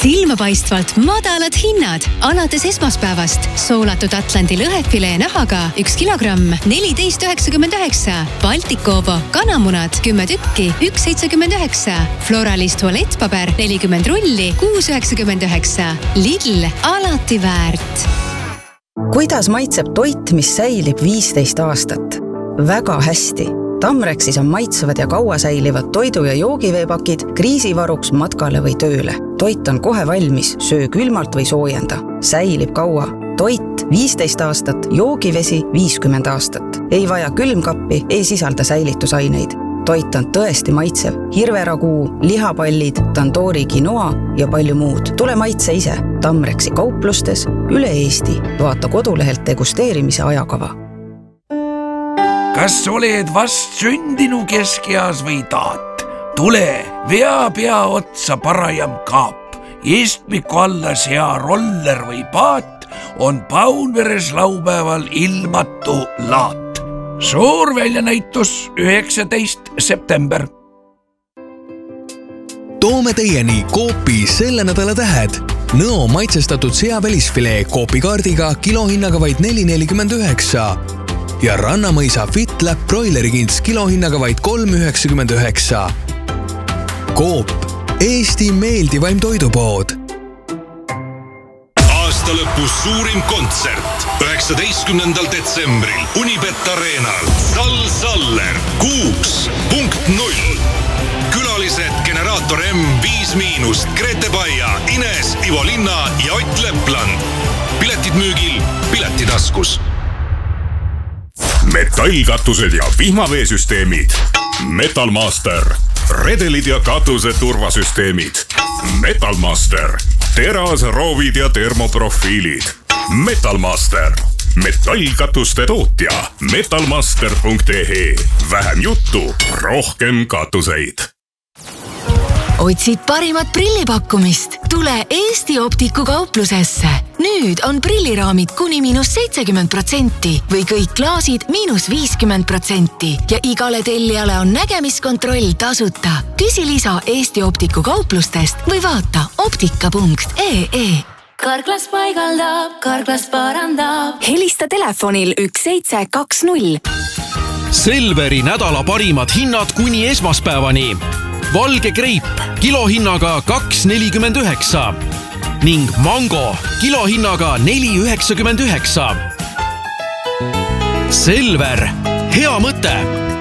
Silmapaistvalt madalad hinnad. Alates esmaspäevast soolatud Atlandi lõhefilee nahaga 1 kilogramm 14,99. Baltikovo kanamunad 10 tükki 1,79. Floralist tualettpaber 40 rulli 6,99. Lidl, alati väärt. Kuidas maitseb toit, mis säilib 15 aastat? Väga hästi. Tamrexis on maitsevad ja kaua säilivad toidu- ja joogiveepakid kriisivaruks matkale või tööle. Toit on kohe valmis, söö külmalt või soojenda. Säilib kaua. Toit 15 aastat, joogivesi 50 aastat. Ei vaja külmkappi, ei sisalda säilitusaineid. Toit on tõesti maitsev. Hirveraguu, lihapallid, tandoori quinoa ja palju muud. Tule maitse ise. Tamrexi kauplustes üle Eesti. Vaata kodulehelt degusteerimise ajakava. Kas oled vast sündinu keskeas või taat? Tule, vea pea otsa parajam kaap. Istmiku alla sea roller või paat on Paunveres laupäeval ilmatu laat. Suur väljanäitus 19. september. Toome teieni Coopi selle nädala tähed. Nõo maitsestatud seavälisfilee Coopi kaardiga kilohinnaga vaid 4,49 ja Rannamõisa FitLab broilerikints kilohinnaga vaid 3,99. Coop, Eesti meeldivaim toidupood. Lõpus suurim kontsert 19. detsembril Unibet Arenal. Saller 6.0. Külalised Generaator M, 5-, Grete Baia, Ines, Ivo Linna ja Ott Lepland. Piletid müügil Piletitaskus. Metallkatused ja vihmaveesüsteemid. Metalmaster. Redelid ja katuse turvasüsteemid. Metalmaster. Terasroovid ja termoprofiilid. Metalmaster. Metallkatuste tootja. Metalmaster.ee. Vähem juttu, rohkem katuseid. Otsid parimat prillipakkumist? Tule Eesti Optiku kauplusesse. Nüüd on prilliraamid kuni -70% või kõik klaasid -50% ja igale tellijale on nägemiskontroll tasuta. Küsi lisa Eesti Optiku kauplustest või vaata optika.ee. Karklas paigaldab, Karklas parandab. Helista telefonil 1720. Selveri nädala parimad hinnad kuni esmaspäevani. Valge kreip kilohinnaga 2,49 ning mango kilohinnaga 4,99. Selver, hea mõte!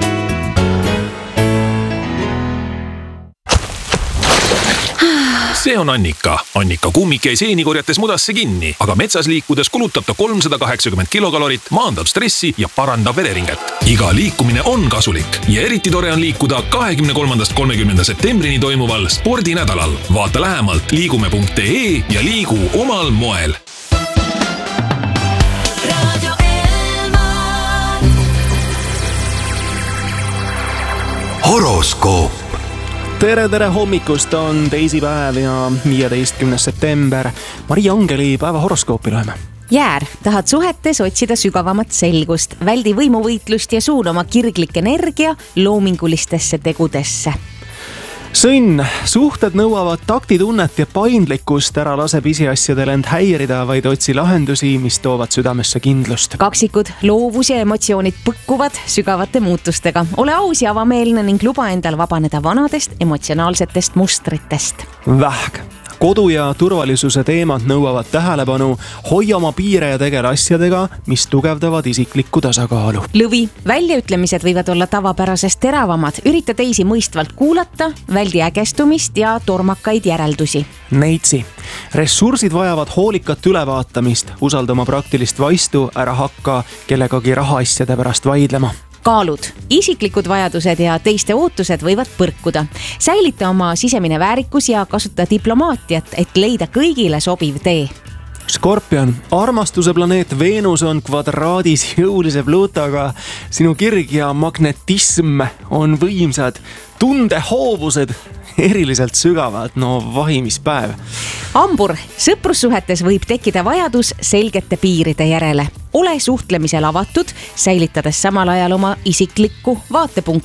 See on Annika. Annika kummik jäi seeni korjates mudasse kinni, aga metsas liikudes kulutab ta 380 kilokalorit, maandab stressi ja parandab vereringet. Iga liikumine on kasulik ja eriti tore on liikuda 23.–30. septembrini toimuval spordinädalal. Vaata lähemalt liigume.ee ja liigu omal moel. Horoskoop. Tere hommikust, on teisipäev ja 15. september. Maria Angeli päeva horoskoopi loeme. Jäär, tahad suhetes otsida sügavamat selgust, väldi võimuvõitlust ja suun oma kirglik energia loomingulistesse tegudesse. Sõnn, suhted nõuavad taktitunnet ja paindlikkust, ära lase pisiasjadel end häirida, vaid otsi lahendusi, mis toovad südamesse kindlust. Kaksikud, loovus ja emotsioonid põkkuvad sügavate muutustega. Ole aus ja avameelne ning luba endal vabaneda vanadest emotsionaalsetest mustritest. Vähk. Kodu ja turvalisuse teemad nõuavad tähelepanu, hoia oma piire ja tegele asjadega, mis tugevdavad isiklikku tasakaalu. Lõvi, väljaütlemised võivad olla tavapärasest teravamad, ürita teisi mõistvalt kuulata, väldi ägestumist ja tormakaid järeldusi. Neitsi, ressursid vajavad hoolikat ülevaatamist, usalda oma praktilist vaistu, ära hakka kellegagi rahaasjade pärast vaidlema. Kaalud, isiklikud vajadused ja teiste ootused võivad põrkuda. Säilita oma sisemine väärikus ja kasuta diplomaatiat, et leida kõigile sobiv tee. Skorpion, armastuse planeet Veenus on kvadraadis jõulise Pluutoga. Sinu kirg ja magnetism on võimsad, tundehoovused eriliselt sügavad, no vahimispäev. Hambur, sõprussuhetes võib tekkida vajadus selgete piiride järele. Ole suhtlemisel avatud, säilitades samal ajal oma isiklikku vaatepunkti.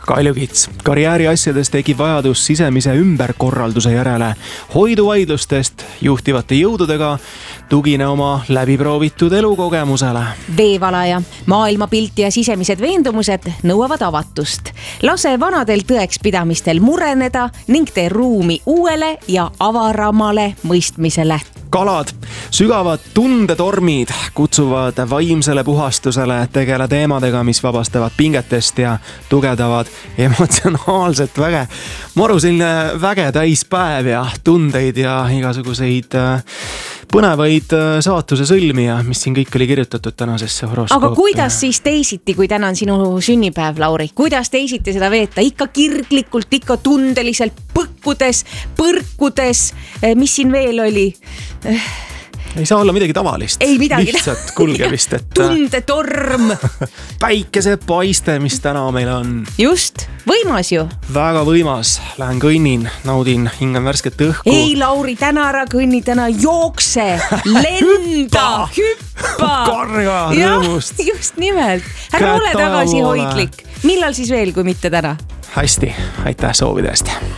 Kalju Kits. Karjääri asjades tekib vajadus sisemise ümberkorralduse järele. Hoidu vaidlustest juhtivate jõududega, tugine oma läbiproovitud elukogemusele. Veevalaja. Maailmapilt ja sisemised veendumused nõuavad avatust. Lase vanadel tõekspidamistel mureneda ning tee ruumi uuele ja avaramale mõistmisele. Kalad. Sügavad tundetormid kutsuvad vaimsele puhastusele, tegele teemadega, mis vabastavad pingetest ja tugevdavad emotsionaalset väge. Maru selline väge täis päev ja tundeid ja igasuguseid põnevaid saatuse sõlmi ja mis siin kõik oli kirjutatud tänasesse horoskoopi. Aga kuidas siis teisiti, kui täna on sinu sünnipäev, Lauri? Kuidas teisiti seda veeta? Ikka kirglikult, ikka tundeliselt, põrkudes, mis siin veel oli? Ei saa olla midagi tavalist. Ei midagi. Lihtsalt kulgemist, et tundetorm. Päikesepaiste, mis täna meil on. Just, võimas ju. Väga võimas. Lähen kõnnin, naudin, hingan värsket õhku. Ei, Lauri, täna ära kõnni, täna jookse, lenda, hüppa. Karga rõõmust. Ja, just nimelt. Ära ole tagasihoidlik. Millal siis veel, kui mitte täna? Hästi, aitäh soovide eest.